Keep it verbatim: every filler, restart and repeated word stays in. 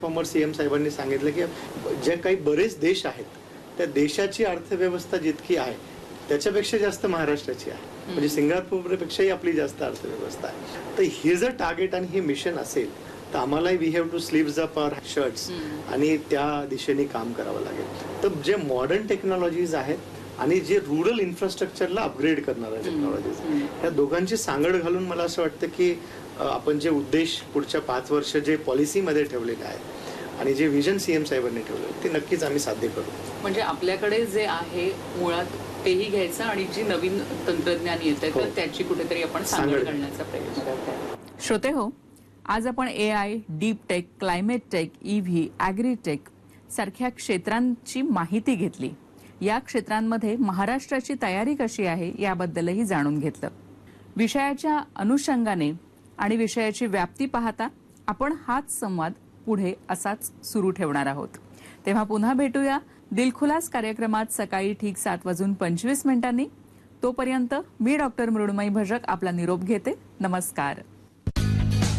Farmer CM साहेबांनी सांगितलं की जे काही बरेच देश आहेत त्या देशाची अर्थव्यवस्था जितकी आहे त्याच्यापेक्षा जास्त महाराष्ट्राची आहे, म्हणजे सिंगापूरपेक्षाही आपली जास्त अर्थव्यवस्था आहे. तर हे जर टार्गेट आणि हे मिशन असेल तर आम्हालाही we have to sleeves up our shirts आणि त्या दिशेने काम करावं लागेल. तर जे मॉडर्न टेक्नॉलॉजीज आहेत आणि जे रुरल इन्फ्रास्ट्रक्चरला अपग्रेड करणाऱ्या टेक्नॉलॉजीज, ह्या दोघांची सांगड घालून मला असं वाटतं की आपण जे उद्देश पुढच्या पाच वर्ष जे पॉलिसीमध्ये ठेवलेले आहेत आणि जे विजन सीएम साहेबांनी ठेवलं ते नक्कीच आम्ही साध्य करू. म्हणजे आपल्याकडे जे आहे मुळात तेही घ्यायचं आणि जी नवीन तंत्रज्ञान येते तर त्याची कुठेतरी आपण सांगड घालण्याचा प्रयत्न करतो. श्रोते हो, आज आपण ए I, deep tech, climate take, EV, agritech सारख्या क्षेत्रांची माहिती घेतली. या क्षेत्रांमध्ये महाराष्ट्राची तयारी कशी आहे याबद्दलही जाणून घेतलं. विषयाच्या अनुषंगाने आणि विषयाची व्याप्ती पाहता आपण हाच संवाद पुढे असाच सुरू ठेवणार आहोत. तेव्हा पुन्हा भेटूया दिलखुलास कार्यक्रमात सकाळी ठीक सात वाजून पंचवीस मिनिटांनी. तोपर्यंत मी डॉक्टर मृण्मयी भजक आपला निरोप घेते. नमस्कार.